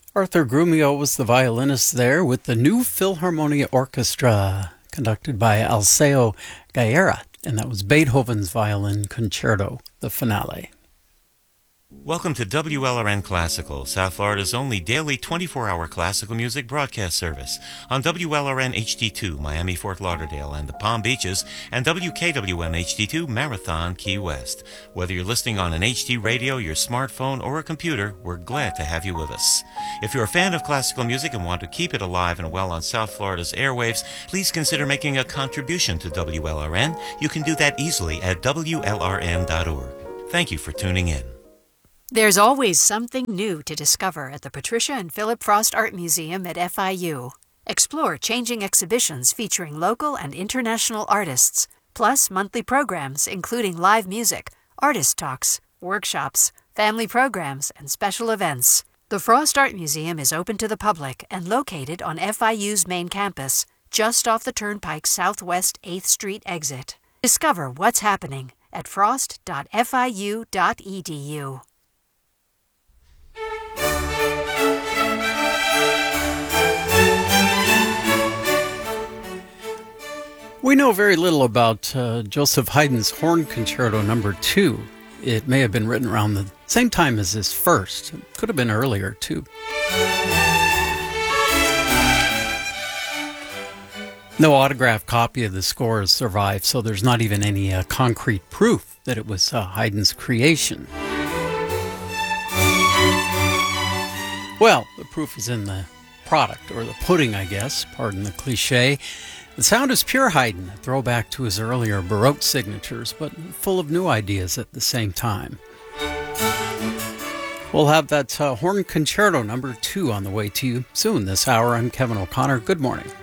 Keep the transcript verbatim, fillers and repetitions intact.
Arthur Grumio was the violinist there with the New Philharmonia Orchestra, conducted by Alceo Guerra, and that was Beethoven's Violin Concerto, the finale. Welcome to W L R N Classical, South Florida's only daily twenty-four hour classical music broadcast service on W L R N H D two, Miami, Fort Lauderdale, and the Palm Beaches, and W K W M H D two, Marathon, Key West. Whether you're listening on an H D radio, your smartphone, or a computer, we're glad to have you with us. If you're a fan of classical music and want to keep it alive and well on South Florida's airwaves, please consider making a contribution to W L R N. You can do that easily at W L R N dot org. Thank you for tuning in. There's always something new to discover at the Patricia and Philip Frost Art Museum at F I U. Explore changing exhibitions featuring local and international artists, plus monthly programs including live music, artist talks, workshops, family programs, and special events. The Frost Art Museum is open to the public and located on F I U's main campus, just off the Turnpike Southwest eighth Street exit. Discover what's happening at frost dot F I U dot E D U. We know very little about uh, Joseph Haydn's Horn Concerto Number Two. It may have been written around the same time as his first. It could have been earlier, too. No autographed copy of the score has survived, so there's not even any uh, concrete proof that it was uh, Haydn's creation. Well, the proof is in the product, or the pudding, I guess, pardon the cliche. The sound is pure Haydn, a throwback to his earlier Baroque signatures, but full of new ideas at the same time. We'll have that uh, Horn Concerto number two on the way to you soon this hour. I'm Kevin O'Connor. Good morning.